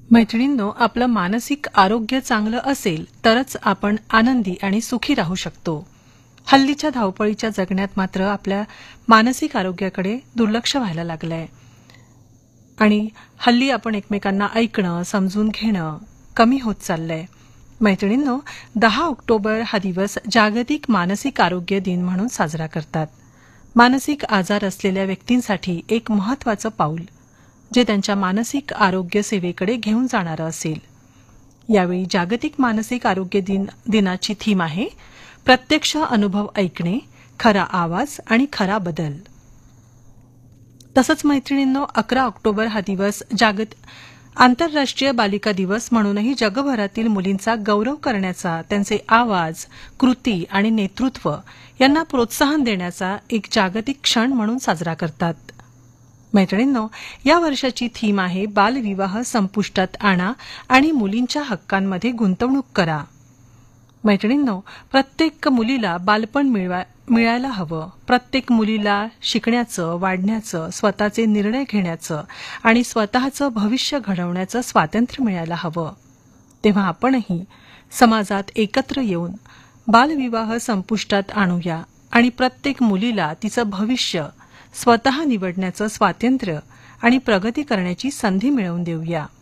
मैत्रिणींनो, आपलं मानसिक आरोग्य चांगलं असेल तरच आपण आनंदी आणि सुखी राहू शकतो. हल्लीच्या धावपळीच्या जगण्यात मात्र आपल्या मानसिक आरोग्याकडे दुर्लक्ष व्हायला लागलंय आणि हल्ली आपण एकमेकांना ऐकणं, समजून घेणं कमी होत चाललंय. मैत्रिणींनो, 10 ऑक्टोबर हा दिवस जागतिक मानसिक आरोग्य दिन म्हणून साजरा करतात. मानसिक आजार असलेल्या व्यक्तींसाठी एक महत्त्वाचं पाऊल जे त्यांच्या मानसिक आरोग्य सेवेकडे घेऊन जाणारं असेल. यावेळी जागतिक मानसिक आरोग्य दिनाची थीम आहे प्रत्यक्ष अनुभव ऐकणे, खरा आवाज आणि खरा बदल. तसंच मैत्रिणींनो, 11 ऑक्टोबर हा दिवस आंतरराष्ट्रीय बालिका दिवस म्हणूनही जगभरातील मुलींचा गौरव करण्याचा, त्यांचे आवाज, कृती आणि नेतृत्व यांना प्रोत्साहन देण्याचा एक जागतिक क्षण म्हणून साजरा करतात. मैत्रिणींनो, या वर्षाची थीम आहे बालविवाह संपुष्टात आणा आणि मुलींच्या हक्कांमध्ये गुंतवणूक करा. मैत्रिणींनो, प्रत्येक मुलीला बालपण मिळायला हवं. प्रत्येक मुलीला शिकण्याचं, वाढण्याचं, स्वतःचे निर्णय घेण्याचं आणि स्वतःचं भविष्य घडवण्याचं स्वातंत्र्य मिळायला हवं. तेव्हा आपणही समाजात एकत्र येऊन बालविवाह संपुष्टात आणूया आणि प्रत्येक मुलीला तिचं भविष्य स्वतः निवडण्याचं स्वातंत्र्य आणि प्रगती करण्याची संधी मिळवून देऊया.